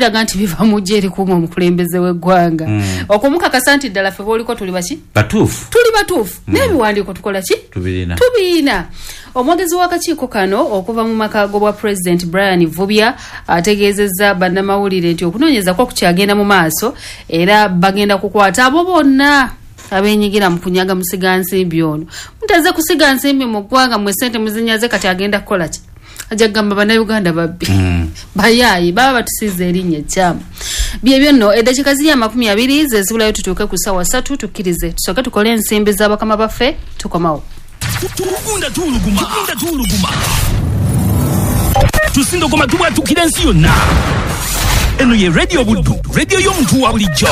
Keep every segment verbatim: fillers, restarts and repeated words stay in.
kiraga nti biva mu jeri kuuma omukulembeze w'eggwanga mm. okumukakasa nti ddala ffe booliko tuli baki batuufu tuli batuufu mm. n'ebiwandiiko tukola ki tubiina tubiina omwogezi w'akakiiko kano okuva mu makaago bwa President Brian Vubya ategeezezza bannamawulire nti okunoonyeza kwa kukyagenda mu maaso era bagenda kukwata abo bonna abenyigira mu kunyaga musiga nsimbi ono mutaze kusiga nsimbi mu ggwanga mwe ssente muzinyaze kati agenda kukola ki ajja kugamba bannayuganda babbi mm. bayayi baba batusize erinnya ekyama byebyo nno eddakiika ziri amakumi abiri ze zibulayo tutuuke ku ssaawa ssatu tukkirize tusooke tukole ensimbi z'abakama baffe tukomawo tukunda tuluguma tukunda tuluguma tusindogoma tubwatukira ensi yonna eno ye radio buddu radio y'omuntu wa bulijjo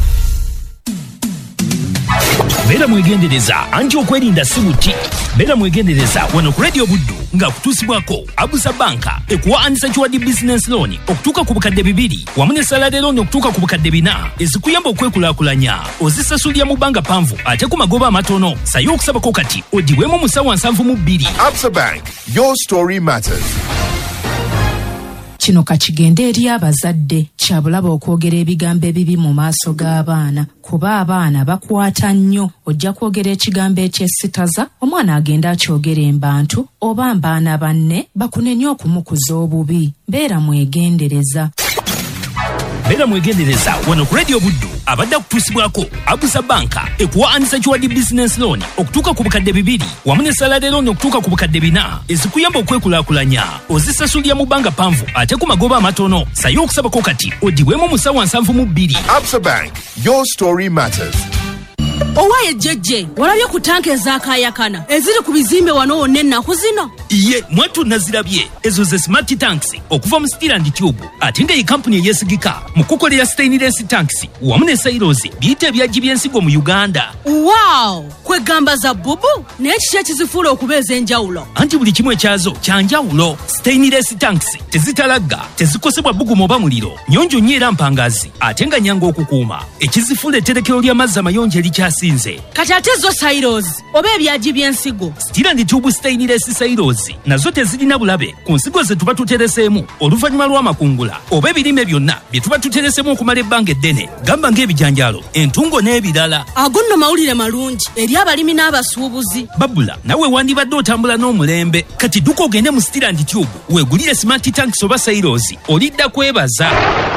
Bera mwegendereza anti okwerinda sibuti Bera mwegendereza wano ku radio buddu nga kutusibwako Abusa Banka ekuwa anisa chiwadi business loan okutuka ku bukadde bibiri wamu ne salary loan okutuka ku bukadde bina ezikuyamba okwekulakulanya ozisasulya mu banga panvu ate ku magoba amatono sayo okusabako kati odiwemu musawa nsanvu mu bbiri. Absa Bank, your story matters. Kino kachigende eri abazadde kyabulaba okwogera ebigambo ebibi mu maaso g'abaana kuba abaana bakwata nnyo ojja kwogera ekigambo ekyesitaza omwana agenda akyogera embantu oba mbaana banne bakunenya okumukuza obubi beera mwegendereza Bera mwegendereza wano ku radio buddu abadde kutusibwako Abusa Banka ekuwa anisa chiwadi business loan okutuka ku bukadde bibiri wamu ne salary loan okutuka ku bukadde bina ezikuyamba okwekulakulanya ozisasulya mu banga panvu ate ku magoba amatono sayo okusabako kati odiwemu musawa nsanvu mu bbiri. Absa Bank, your story matters. Owaye jeje walabye ku tanke ezakayakana eziri ku bizimbe wano wonna ennaku zino iye mwatu nazirabye ezo ze smart tanks okuva mu Steel and Tube ate nga iyi company eyesigika mu kukolera stainless tanks wamu ne silos biyite ebyagi by'ensigo mu Uganda. Wow kwegamba za bubu naye kiki kizifuula okubeeza enjawulo anti buli kimu ekyazo kyanjawulo. Stainless tanks tezitalagga tezikosebwa bugumu oba muliro nyonjo nnyo era mpangazi ate nga nyanga okukuuma ekizifuula etterekero ly'amazzi amayonjo erikyasinze kati ate zo silos oba ebyagi by'ensigo. Steel and Tube stainless silos nazo tezirina bulabe ku nsigo ze tuba tutereseemu oluvannyuma lw'amakungula oba ebirime byonna bye tuba tutereseemu okumala ebbanga eddene gamba ng'ebijanjaalo entungo n'ebirala. Ago nno mawulire malungi eri abalimi n'abasuubuzi. Babula nawe wandibadde otambula n'omulembe kati dduka ogende mu Steel and Tube weegulire smart tanks oba silos olidda kwebaza.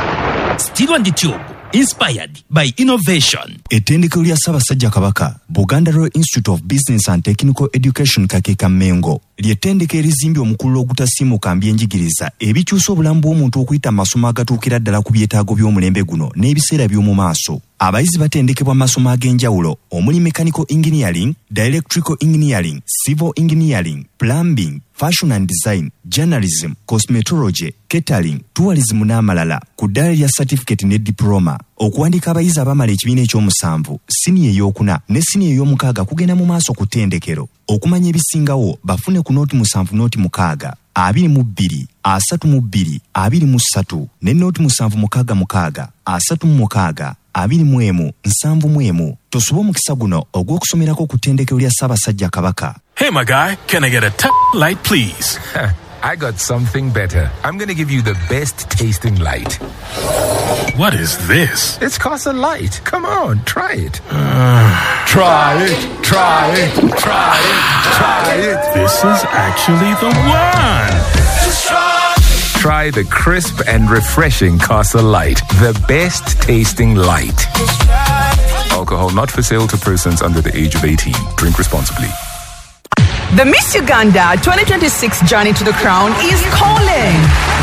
Steel and Tube, inspired by innovation. Ettendekero lya Ssaabasajja Kabaka Buganda Royal Institute of Business and Technical Education Kakeeka Mengo ly'ettendekero erizimbye omukulu ogutasiimuka mbyenjigiriza ebikyusa obulamu bw'omuntu okuyita amasomo agatuukira ddala ku byetaago by'omulembe guno n'ebiseera by'omu maaso. Abayizi batendekebwa amasomo ag'enjawulo omuli mechanical engineering, electrical engineering, civil engineering, plumbing, fashion and design, journalism, cosmetology, catering, tourism n'amalala ku ddaala lya certificate ne diploma. Okuwandiika abayizi abamala ekibiina eky'omusanvu siniya ey'okuna ne siniya ey'omukaaga kugenda mu maaso ku ttendekero. Okumanya ebisingawo bafune ku nooti musanvu nooti mukaaga abiri mu bbiri asatu mu bbiri abiri mu ssatu ne nooti musanvu mukaaga mukaaga asatu mu mukaaga abiri mu emu nsanvu mu emu. Tosoba omukisa guno ogw'okusomerako ku ttendekero lya Ssaabasajja Kabaka. Hey my guy, can I get a t- light please? I got something better. I'm going to give you the best tasting light. What is this? It's Casa Light. Come on, try it. Uh, try it, try it, try it, try it. This is actually the one. Just try. Try the crisp and refreshing Casa Light. The best tasting light. Alcohol not for sale to persons under the age of eighteen. Drink responsibly. The Miss Uganda twenty twenty-six journey to the crown is calling.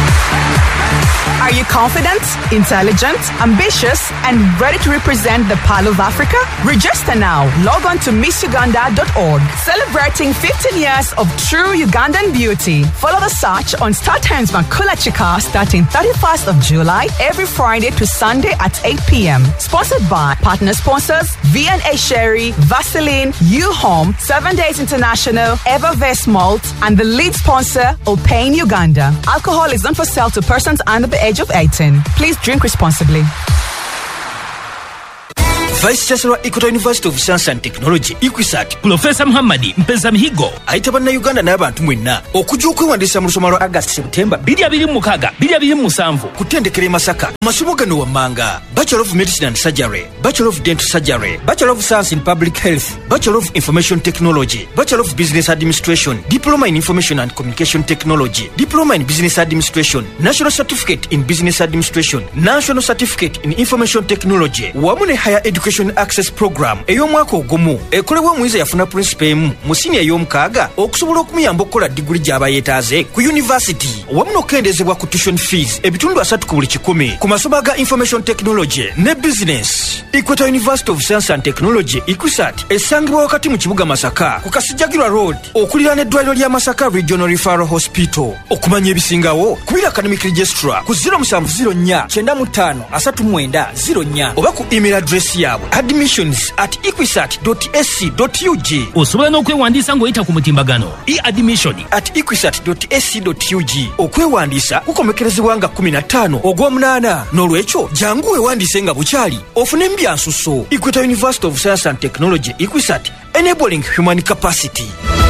Are you confident, intelligent, ambitious, and ready to represent the Pearl of Africa? Register now. Log on to miss uganda dot org. Celebrating fifteen years of true Ugandan beauty. Follow the search on Star Times Makula Chika starting thirty-first of July every Friday to Sunday at eight p.m. Sponsored by partner sponsors V and A Sherry, Vaseline, U-Home, Seven Days International, Evervest Malt, and the lead sponsor, Opain Uganda. Alcohol is not for sale to persons under the age of eighteen. Please drink responsibly. Vice Chancellor Equator University of Science and Technology Equisat Professor Muhammad Mpeza Mihigo ayita banna Uganda n'abantu mwenna okujja okwewandisa mu lusoma lwa August September bbiri abiri mu mukaaga bbiri abiri mu musanvu ku ttendekero e Masaka. Masomo gano wammanga: Bachelor of Medicine and Surgery, Bachelor of Dental Surgery, Bachelor of Science in Public Health, Bachelor of Information Technology, Bachelor of Business Administration, Diploma in Information and Communication Technology, Diploma in Business Administration, National Certificate in Business Administration, National Certificate in Information Technology, wamu ne Higher Education Access Program ey'omwaka ogumu ekolebwa omuyinza yafuna principal emu mu senior y'omukaaga okusobola okumuyamba okukola diguli gy'aba yeetaaze ku university, wamu n'okukendezebwa ku tuition fees ebitundu asatu ku buli kikumi ku masomo aga Information Technology ne Business. Equator University of Science and Technology Equisat esangibwa wakati mu kibuga Masaka ku Kasijjagirwa Road okuliraana eddwaliro lya Masaka Regional Referral Hospital. Okumanya ebisingawo kubira academic registrar ku zero seven zero nine nine five three nine zero nine oba ku email address yaabwe admissions at equisat dot a c dot u g. osobola n'okwewandiisa ng'oyita ku mutimbagano e-admission at equisat dot a c dot u g. okwewandiisa kukomekerezebwa nga kumi na ttaano ogw'omunaana, n'olwekyo jangu weewandiise nga bukyali ofune embyansuso. Equator University of Science and Technology Equisat, enabling human capacity.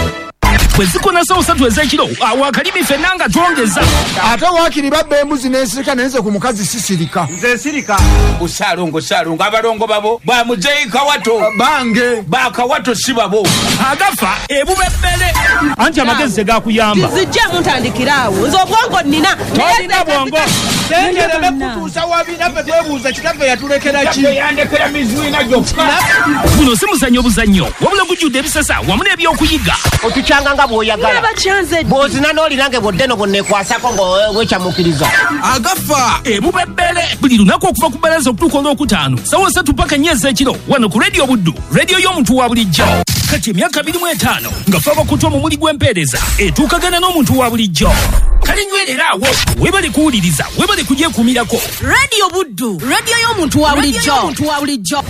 bwe zikona ssaawa ssatu ez'ekiro awo akalimi ffenna nga twongeza ate waakiri babba embuzi n'ensirika naye nze ku mukazi sisirika. nze nsirika busaalongo saalongo abalongo babo bwamuzeeyi kawato bange bakawato si babo agafa ebubebbere anti amagezi tegakuyamba tizijjemu ntandikiraawo nze obwongo nnina tolina bwongo tengereme kutuusa wabina ffe twebuuza kitaffe yatulekera ki yandekera mizwina gyokka. guno si muzannyo buzannyo wabula gujjudde ebisasa wamu n'ebyokuyiga otukyanga nga bw'oyagala bw'ozina n'olirange bwoddeno bwonnekwasako ng'wekyamukiriza agafa ebubebbere buli lunaku okuva ku bbalaza okutuuka olwokutaano ssaawa ssatu paka nnya ez'ekiro wano ku rediyo buddu, rediyo y'omuntu wa bulijjo. kati emyaka abiri mu etaano nga ffe abakutu omumuli gw'empeereza etuukagana n'omuntu wa bulijjo. kale nywerera awo webale kuwuliriza webale kugyekuumirako rediyo buddu, rediyo y'omuntu wa bulijjo.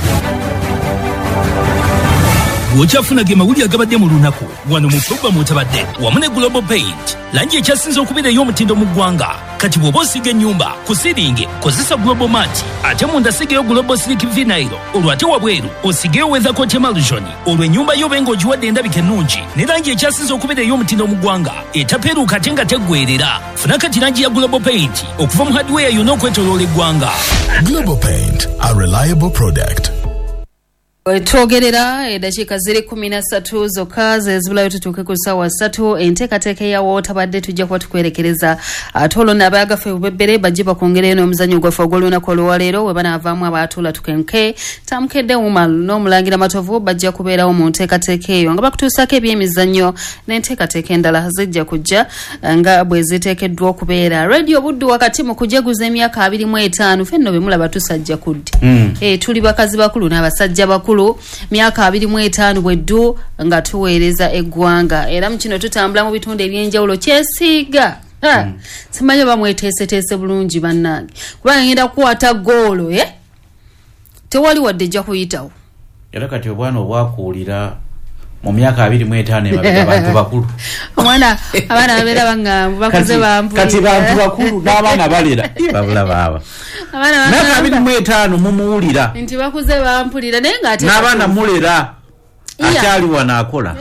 bw'okyafuna ge mawulire agabadde mu lunaku wano mu pulogulaamu otabadde wamu ne Global Paint, langi ekyasinze okubeera ey'omutindo mu ggwanga. kati bw'oba osiga ennyumba ku siringi kozesa Global Mat, ate munda sigeyo Global Silk Vinyl, olwo ate wabweru osigeyo Weather Coat Emulsion. olwo ennyumba yo benga ogiwadde endabika ennungi ne langi ekyasinze okubeera ey'omutindo mu ggwanga etapeeruuka ate nga teggwerera. funa kati langi ya Global Paint okuva mu hardware yonna okwetooloola eggwanga. Global Paint, a reliable product. Twogerera eddakiika ziri kumi na ssatu zokka zezibulayo tutuuke ku ssaawa ssatu. enteekateeka eyawo otabadde tujja kuba tukwerekereza ate olwo n'abaagaffe bubebbere bajje bakwongereyo n'omuzannyo gwaffe ogw'olunaku olwaleero we banaavaamu abaatuula tukenke tamukedde wumal n'omulangira matovu bajja kubeerawo mu nteekateeka eyo nga bakutuusaako ebyemizannyo n'enteekateeka endala zijja kujja nga bwe ziteekeddwa okubeera. Radio Buddu wakati mu kujaguza emyaka abiri mu etaano ffenno be mulaba tusajja kudde mm. e, tuli bakazi bakulu n'abasajja bakulu myaka abiri mu etaano bweddu nga tuweereza eggwanga era mu kino tutambula mu bitundu ebyenjawulo kyesiiga mm. simanyi bamweteeseteese bulungi bannange kubanga ngenda kukwata goolo eh? tewali wadde ejja kuyitawo era kati obwana obwakuwulira mu myaka abiri mu etaano emabega abantu bakulu omwana abaana babeera baŋŋambu bakoze bampulira kati bantu bakulu n'abaana balera babula baaba myaka abiri mu etaano mumuwulira nti bakuze bampulira naye ng'ate n'abaana mulera akyali wano akola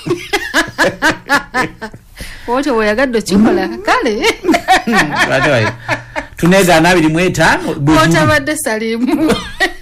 otyo bweyagadde okikola kale tuneegaana abiri mu etaano otabadde salimu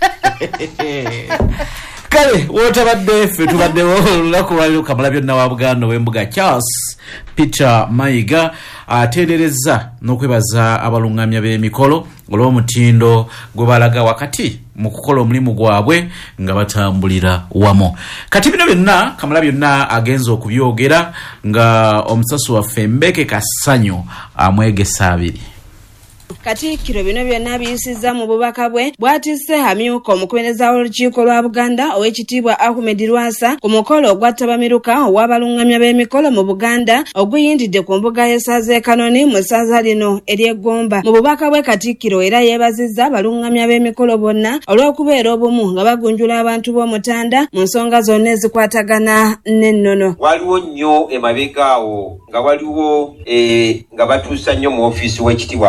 kale wotabadde ffe tubaddewo olunaku lwaliro kamala byonna wa Buganda w'embuga Charles Peter Mayiga atendereza n'okwebaza abalungamya b'emikolo olw'omutindo gwe balaga wakati mu kukola omulimu gwabwe nga batambulira wamo. Kati bino byonna kamala byonna agenza okubyogera nga omusasu waffe Mbeke Kasanyo amwegesa abiri. Katikkiro bino byonna biyisizza mu bubaka bwe bwatisse amyuka omukubeereza w'olukiiko lwa Buganda ow'ekitiibwa Ahmed Lwasa ku mukolo ogwattabamiruka ow'abalungamya b'emikolo mu Buganda oguyindidde ku mbuga y'essaza e Kanoni mu ssaza lino ery'Eggomba. Mu bubaka bwe Katikkiro era yeebazizza abalungamya b'emikolo bonna olw'okubeera obumu nga bagunjula abantu b'Omutanda mu nsonga zonna ezikwatagana n'ennono. Waliwo nnyo emabega awo nga waliwo e, nga batuusa nnyo mu ofiisi w'ekitiibwa Amalungu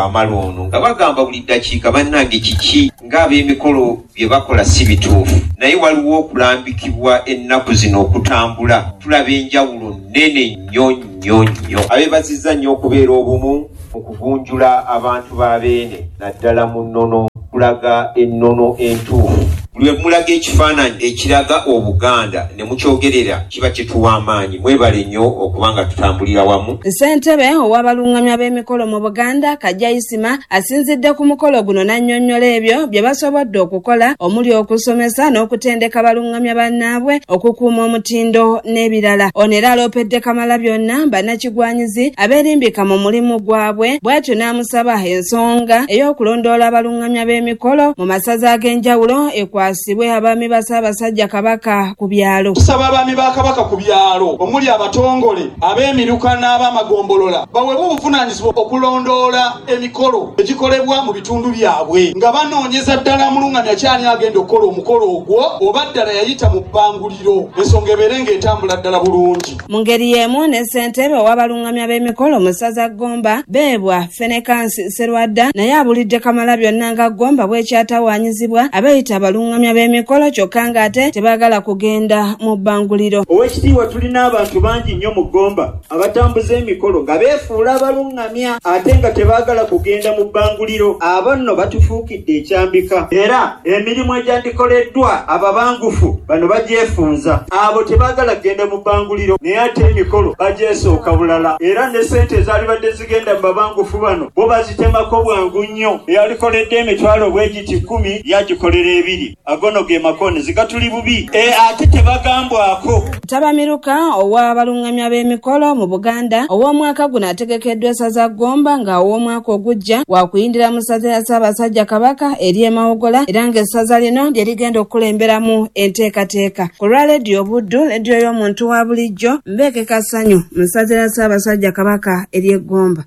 ono nga bagamba buli ddakiika bannange kiki ng'ab'emikolo bye bakola si bituufu naye waliwo okulambikibwa ennaku zino okutambula tulaba enjawulo nnene nnyo nnyo nnyo abeebazizza nnyo okubeera obumu mu kugunjula abantu b'abeene naddala mu nnono kulaga ennono entuufu buli mulaga ekifaananyi ekiraga obuganda ne mukyogerera kiba kituwa amaanyi mwebale nnyo okubanga tutambulira wamu. Ssentebe ow'abalungamya b'emikolo mu Buganda Kajayisima asinzidde ku mukolo guno n'annyonnyola ebyo bye basobodde okukola omuli okusomesa n'okutendeka balungamya bannaabwe okukuuma omutindo n'ebirala. Ono era aloopedde Kamalabyonna bannakigwanyizi abeerimbika mu mulimu gwabwe bw'atyo n'amusaba ensonga ey'okulondoola abalungamya b'emikolo mu masaza ag'enjawulo ekwasibwe abaami ba Ssaabasajja Kabaka ku byalo. Tusaba abaami ba Kabaka ku byalo omuli abatongole ab'emiruka n'abamagombolola baweebwe obuvunaanyizibwa okulondoola emikolo egikolebwa mu bitundu byabwe nga banoonyeza ddala mulungamya kyani agenda okukola omukolo ogwo oba ddala yayita mu bbanguliro ensonga ebeere ng'etambula ddala bulungi. Mu ngeri y'emu ne ssentebe ow'abalungamya b'emikolo mu ssaza Gomba Beebwa Fenekansi Serwadda naye abulidde Kamalabyonna nga Gomba bw'ekyatawaanyizibwa abeeyita abalungamya b'emikolo kyokka ng'ate tebaagala kugenda mu bbanguliro. Owekitiibwa tulina abantu bangi nnyo mu Gomba abatambuza emikolo nga beefuula abalungamya ate nga tebaagala kugenda mu bbanguliro. Abo nno batufuukidde ekyambika era emirimu egyandikoleddwa ababangufu bano bagyefunza. Abo tebaagala kugenda mu bbanguliro naye ate emikolo bagyeesooka bulala era ne ssente ezaalibadde zigenda mu babangufu bano bo bazitemako bwangu nnyo. Eyalikoledde emitwalo bwegiti kkumi yagikolera ebiri agono ge makoni zigatuli bubi e ate tebagambwako. Tabamiruka ow'abalungamya b'emikolo mu Buganda ow'omwaka guno ategekeddwa essaza Gomba nga ow'omwaka ogujja wakuyindira mu ssaza ya Ssaabasajja Kabaka eri e Mawogola era ng'essaza lino lye ligenda okukulemberamu enteekateeka. Ku lwa Leediyo Buddu, leediyo y'omuntu wa bulijjo, Mbeke Kasanyu mu ssaza ya Ssaabasajja Kabaka eri e Gomba.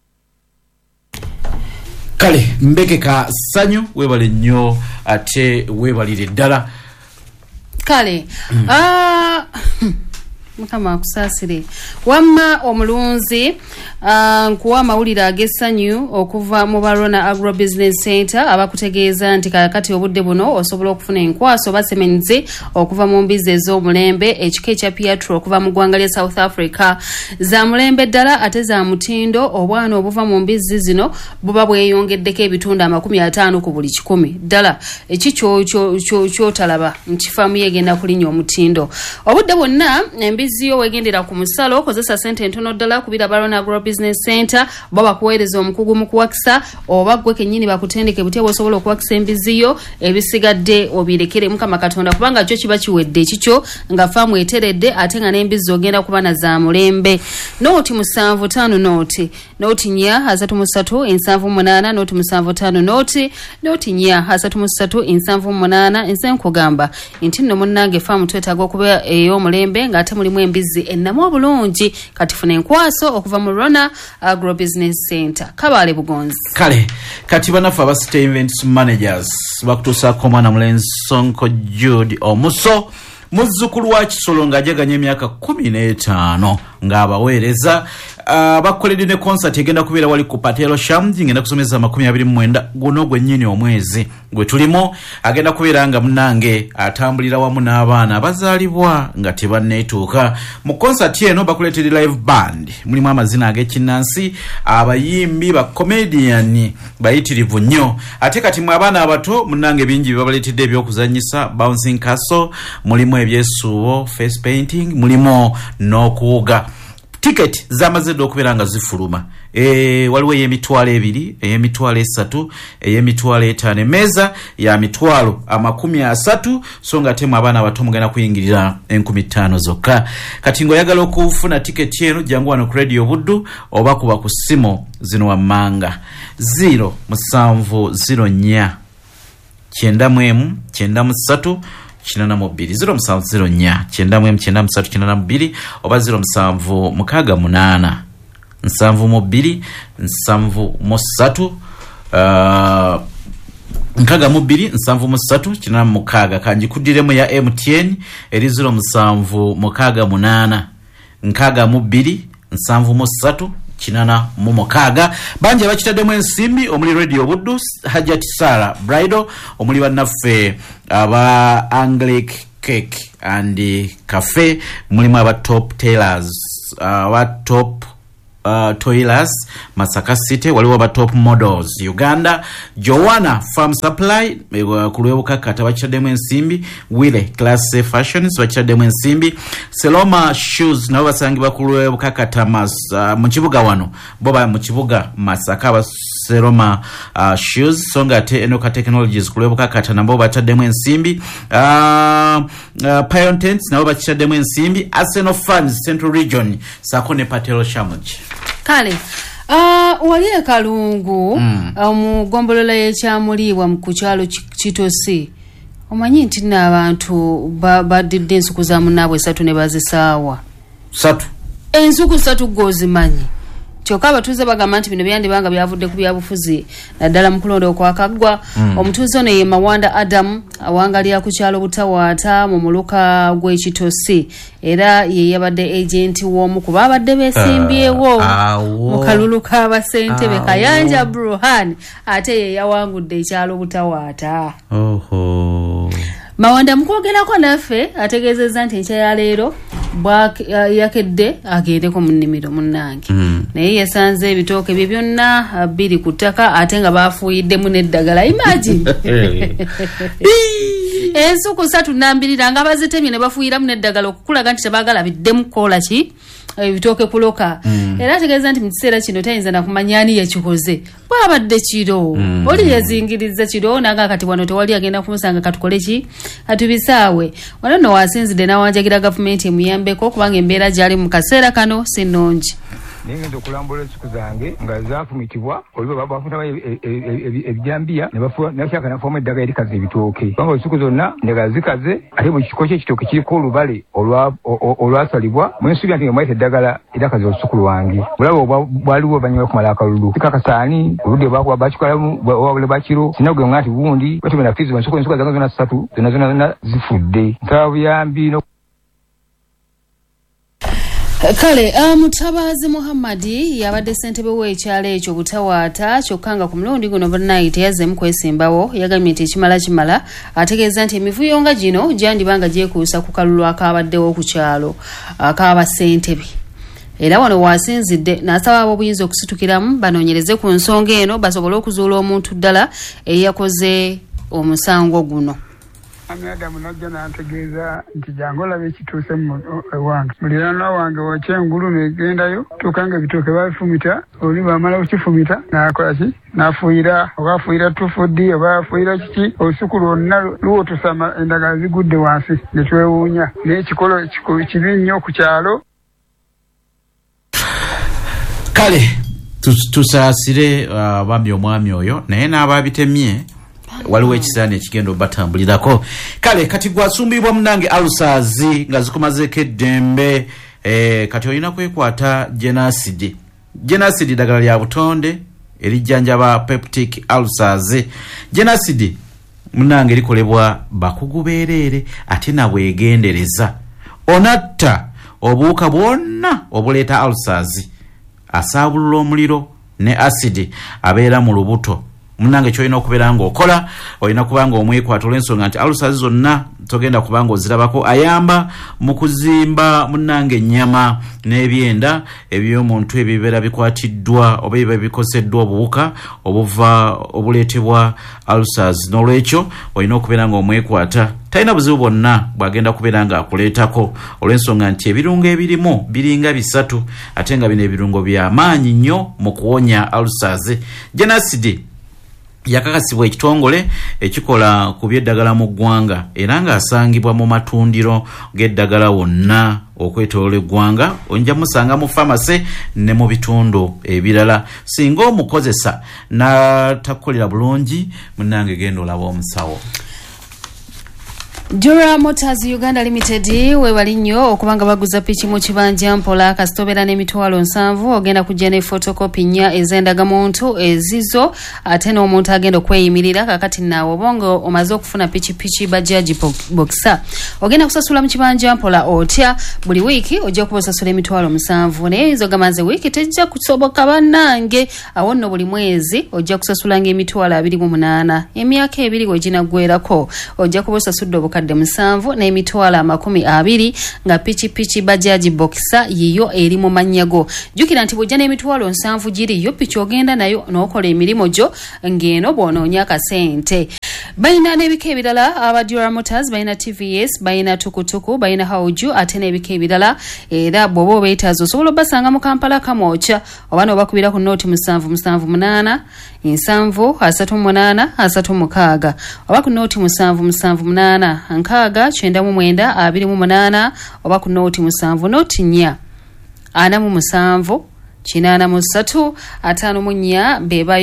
Kale Mbeke Kasanyu weebale nnyo ate weebalire ddala. Kale mm. uh, Mukama akusaasire wamma omulunzi uh, nkuwa amawulire ag'essanyu okuva mu Barona Agro Business Center abakutegeeza nti kakati obudde buno osobola okufuna enkwaso basemenze okuva mu mbizi ez'omulembe ekika ekya Pietro okuva mu ggwanga lya South Africa za mulembe ddala ate za mutindo obwana obuva mu mbizi zino buba bweyongeddeko ebitundu amakumi ataano ku buli kikumi ddala eki kyotalaba nti faamu yegenda kulinnya omutindo obudde bwonna embiziyo wegendera ku musalo kozesa sente ntono ddala kubira Barona Agro Business Center baba kuweereza omukugu mu kuwakisa oba gwe kennyini bakutendeke butya bw'osobola okuwakisa embiziyo ebisigadde obirekere Mukama Katonda kubanga kyo kiba kiwedde ekikyo nga faamu eteredde ate nga n'embizi ogenda kuba na za mulembe. Nooti musanvu ttaano nooti nooti nnya asatu mu ssatu ensanvu munaana nooti musanvu ttaano nooti nooti nnya asatu mu ssatu ensanvu munaana ense nkugamba nti nno munnange faamu twetaaga okuba ey'omulembe ng'ate mulimu embizi ennamu obulungi kati funa enkwaso okuva mu Barona Agro Business Center Kabale Bugonzi. Kale kati banafu aba City Events Managers bakutuusaako omwana mulenzi Sonko Jude Omuso muzzukulu wa Kisolo ng'ajaganya emyaka kumi n'etaano ng'abaweereza uh, bakoledde ne concert egenda kubeera wali ku Patelo Shamji ngenda kusomeza makumi abiri mu mwenda guno gwennyini omwezi gwe tulimo agenda kubeera nga munnange atambulira wamu n'abaana abazaalibwa nga tebanneetuuka. Mu concert eno bakuleetedde live band mulimu amazina ag'ekinnansi abayimbi bakomediani bayitirivu nnyo ate kati mu abaana abato munnange bingi bye babaleetedde ebyokuzannyisa bouncing castle mulimu ebyesuubo face painting mulimu n'okuwuga. Ticket zamaze okubeera nga zifuluma e waliwo ey'emitwalo ebiri ey'emitwalo esatu ey'emitwalo etaano emmeeza ya mitwalo amakumi asatu so nga ate mu abaana abato mugenda kuyingirira enkumi ttaano zokka. Kati ng'oyagala okufuna tiketi eno jangu wano ku Radio Buddu oba kuba ku ssimu zino wammanga zero musanvu zero nnya kyenda mu emu kyenda mu ssatu kinana mu bbiri zero musanvu zero nnya kyenda mu emu kyenda mu ssatu kinana mu bbiri oba zero musanvu mukaaga munaana nsanvu mu bbiri nsanvu mu ssatu uh, nkaaga mu bbiri nsanvu mu ssatu kinana mu mukaaga kanjikuddiremu ya M T N eri zero musanvu mukaaga munaana nkaaga mu bbiri nsanvu mu ssatu kinana mu mukaaga banje bakitaddemu ensimbi omuli Radio Buddu Hajat Sara Bridal omuli bannaffe aba Anglic Cake and Cafe mulimu aba Top Tailors aba Top Uh, Toilers Masaka City waliwo aba Top Models Uganda Joanna Farm Supply uh, kulwebuka kata bakiddemu ensimbi Wile Class A Fashions bakiddemu ensimbi Seloma Shoes nabo basangibwa kulwebuka kata mas uh, mu kibuga wano boba mu kibuga Masaka ba Seloma uh, Shoes songa te Enoka Technologies kulwebuka kata nabo bataddemu ensimbi uh, uh, Pion Tents nabo bakiddemu ensimbi Arsenal Funds Central Region Sakone Patelo Shamuch Kale uh, wali e Kalungu mm. mu gombolola y'ekyamulibwa mu kukyalo Kitosi omanyi nti n'abantu badidde ensuku za munnaabwe esatu ne bazisaawa satu ensuku satu gozimanyi kyokka abatuuze bagamba nti bino byandibanga byavudde ku byabufuzi naddala mu kulonda okwakaggwa mm. omutuuze ono ye Mawanda Adam awangalira ku kyalo Butawaata mu muluka gw'Ekitosi era ye yabadde agenti w'omu ku babadde beesimbyewo mu kalulu k'abasentebe Kayanja Bruhan ate ye yawangudde ekyalo Butawaata. Oho. Mawanda mukwogerako naffe ategeezezza nti enkya ya leero yakedde agendeko mu nnimiro munnange mm. naye yasanze ebitooke bye byonna biri ku ttaka ate nga baafuuyiddemu n'eddagala imagine ensuku satu nambirira nga bazitemye ne bafuuyiramu n'eddagala okukulaga nti tebaagala biddemu kukola ki ebitooke kuloka mm. era ategeeza nti mu kiseera kino tayinza nakumanya ani yakikoze bwabadde kiro mm. oli yazingiriza kiro nanga kati wano tewali agenda kumusanga katukole ki atubisaawe wano no wasinzidde n'awanjagira gavumenti emuyambeko kubanga embeera gyali mu kaseera kano si nnungi. Nengenda okulambula ensuku zange nga zaafumitibwa oliba bafuna ebijambiya nebakyaka nafuamu eddagala erikaza ebitooke kubanga ensuku zonna ndagala zikaze ate buli kiko ky'ekitooke kiriko olubale olwasalibwa mwensuubira nti nga mwaita eddagala erakaza olusuku lwange bulaba bwaliwo banyuma kumala akalulu kakasaani oludde bakikolamu wabule bakiro sinagwe nga nti wundi batumena fiziba ensuku zange zonna ssatu zonna zonna zonna zifudde nsaba buyambi no Kale uh, Mutabazi Muhammadi yabadde ssentebe w'ekyalo ekyo Butawaata kyokka nga ku mulundi guno bonna teyazzemu kwesimbawo yagambye nti ekimala kimala ategeeza nti emivuyo nga gino gyandibanga gyekuusa ku kalulu akaabaddewo ku kyalo akaabasentebe era wano waasinzidde n'asaba ab'obuyinza okusitukiramu banoonyereze ku nsonga eno basobole okuzuula omuntu ddala eyakoze omusango guno. Adamu najja n'antegeeza nti jangu olabe ekituuse ewange muliraanwa wange wakyengulu negendayo tuukanga ebitooke babifumita oli bamala okifumita n'akola ki n'afuuyira oba afuuyira tufuddi oba afuuyira kiki olusuku lwonna luwotusama endagala zigudde wansi ne twewuunya naye ekikolo kibi nnyo ku kyalo. Kale tusaasire bambi omwami oyo naye n'ababitemye waliwo ekisaani ekigenda obatambulirako. Kale kati gwasumbibwa munange alusaazi nga zikumazeeko eddembe eh, kati olina kwekwata genasidi genasidi ddagala lya butonde erijjanjaba peptic alusaazi. Genasidi munange likolebwa bakugu beereere ate nabwegendereza onatta obuwuka bwonna obuleeta alusaazi asaabulula omuliro ne asidi abeera mu lubuto. Munange kyolina okubeera ng'okola olina kubanga omwekwata olw'ensonga nti alusaazi zonna togenda kubanga ozirabako. Ayamba mu kuzimba munange ennyama n'ebyenda eby'omuntu ebibeera bikwatiddwa oba ebiba bikoseddwa obuwuka obuva obuleetebwa alusaazi. N'olwekyo olina okubeera ng'omwekwata talina buzibu bwonna bw'agenda kubeera ng'akuleetako olw'ensonga nti ebirungo ebirimu biringa bisatu ate nga bino ebirungo by'amaanyi nnyo mu kuwonya alusaazi. Genasidi yakakasibwa ekitongole ekikola ku by'eddagala mu ggwanga era ng'asangibwa mu matundiro g'eddagala wonna okwetoloola eggwanga onja musanga mu famase ne mu bitundu ebirala. Singa omukozesa n'atakolera bulungi munnange genda olaba omusawo. Dura Motors Uganda Limited we wali nnyo okubanga baguza piki mu kibanja mpola kasitobera n'emitwalo nsanvu ogenda kujja ne photocopy nnya ez'endagamuntu ezizo ate n'omuntu agenda okweyimirira kakati naawe obongo omaze okufuna piki piki bajaji boxer ogenda kusasula mu kibanja mpola otya buli wiiki ojja kuba osasula emitwalo musanvu naye ezo gamaze wiiki tejja kusoboka bannange awo nno buli mwezi ojja kusasula ng'emitwalo abiri mu munaana emyaka ebiri weginagwerako ojja kuba osasudde obukadde musanvu n'emitwalo amakumi abiri nga piki piki bajaji boxer yiyo eri mu mannyago jjukira nti bw'ojja n'emitwalo nsanvu giriyo piki ogenda nayo n'okola emirimu gyo ng'eno bw'onoonya akasente bayina n'ebika ebirala aba Dura Motors bayina T V S bayina tukutuku bayina hauju ate n'ebika ebirala era bw'oba obeetaaza osobola obbasanga mu Kampala kamwokya oba n'obakubira ku nooti musanvu musanvu munaana nsanvu asatu munaana asatu mukaaga oba ku nooti musanvu musanvu munaana nkaaga kyenda mu mwenda abiri mu munaana oba ku nooti musanvu nooti nnya ana mu musanvu kinaana mu ssatu ataano mu nnya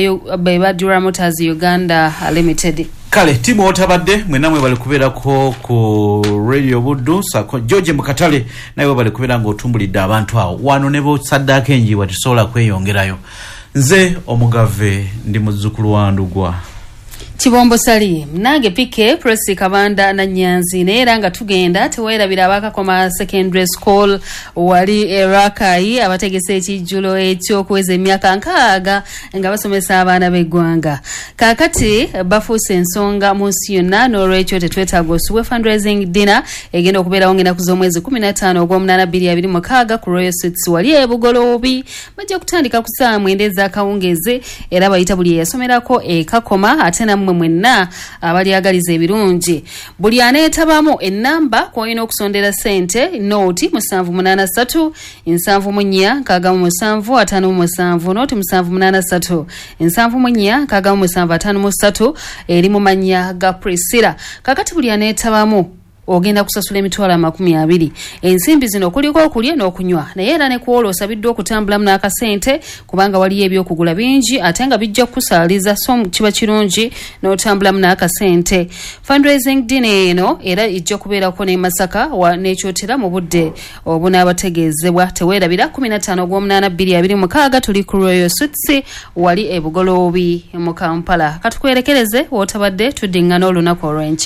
beba Dura Motors Uganda Limited. Kale timu otabadde mwena mwe bali kubeerako ku Radio Buddu sako George Mukatale naye bali kubeera ng'otumbulidde abantu awo wano ne bo saddaako enjiibwa tusobola kweyongerayo nze omugave ndi muzzukulu wa Ndugwa Kibombo Sali nange pike Presi Kabanda na Nyanzi neera nga tugenda teweerabira abakakoma secondary school wali Erakai abategese ekijjulo ekyokuweza emyaka nkaaga nga basomesa abaana b'eggwanga kaakati bafuuse ensonga mu nsi yonna n'olwekyo tetwetaaga osuwe fundraising dinner egenda okubeerawo ngenda kuza omwezi kumi na ttaano ogw'omunaana bbiri abiri mukaaga ku Royal Suites wali e Bugoloobi bajja kutandika ku ssaawa mwenda ez'akawungeezi era bayita buli eyasomerako e Kakoma ate nammwe mwenna abalyagaliza ebirungi buli aneetabamu ennamba kw'olina okusondera ssente nooti musanvu munaana ssatu nsanvu mu nnya nkaaga mu musanvu ataano mu musanvu nooti musanvu munaana ssatu nsanvu mu nnya nkaaga mu musanvu ataano mu ssatu eri mu mannya ga Priscilla kakati buli aneetabamu ogenda kusasula emitwalo amakumi abiri ensimbi zino kuliko okulya n'okunywa naye era ne kuwola osabiddwa okutambulamu n'akasente kubanga waliyo ebyokugula bingi ate nga bijja kukusaaliza so kiba kirungi n'otambulamu n'akasente fundraising dinner eno era ijja kubeerako ne Masaka n'ekyotera mu budde obunaabategeezebwa teweerabira kumi na ttaano ogw'omunaana bbiri abiri mukaaga tuli ku Royal Suites wali e Bugoloobi mu Kampala katukwerekereze wootabadde tuddiŋŋana olunaku olw'enkya.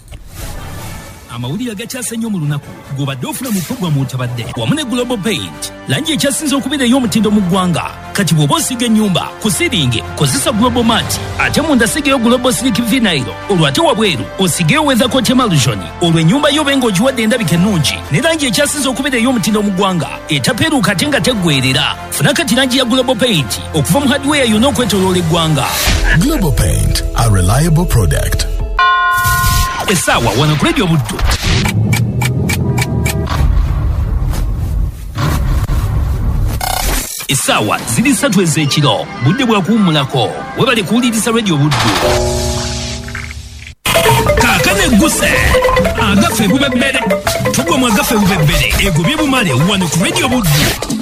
Amawulire agakyasa nnyo mu lunaku g'obadde ofuna mu puroguramu otabadde wamu ne Global Paint langi ekyasinze okubeera ey'omutindo mu ggwanga kati bw'oba osiga ennyumba ku siringi kozesa Global Mat ate munda sigeyo Global Slick Vinyl olwo ate wabweru osigeyo Weather Coat Emulsion olwo ennyumba yo benga ogiwadde endabika ennungi ne langi ekyasinze okubeera ey'omutindo mu ggwanga etapeeruuka ate nga teggwerera funa kati langi ya Global Paint okuva mu hardware yonna okwetooloola eggwanga. Global Paint, a reliable product. Esawa wano ku Radio Buddu. Esawa ziri ssatu ez'ekiro budde bwa kuwummulako webale kuwuliriza Radio Buddu. Kaakano egguse agafe bubebbere tugwa mu agafe bubebbere egobye bumale wano ku Radio Buddu.